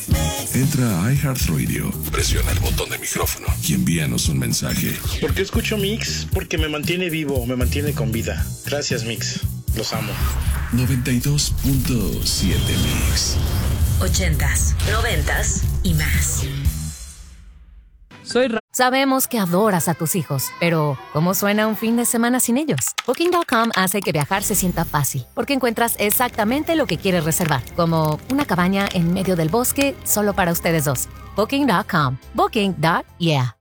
Entra a iHeartRadio, presiona el botón de micrófono y envíanos un mensaje. ¿Por qué escucho Mix? Porque me mantiene vivo, me mantiene con vida. Gracias, Mix. Los amo. 92.7 Mix. 80s, 90s y más. Sabemos que adoras a tus hijos, pero ¿cómo suena un fin de semana sin ellos? Booking.com hace que viajar se sienta fácil, porque encuentras exactamente lo que quieres reservar, como una cabaña en medio del bosque solo para ustedes dos. Booking.com. Booking.yeah.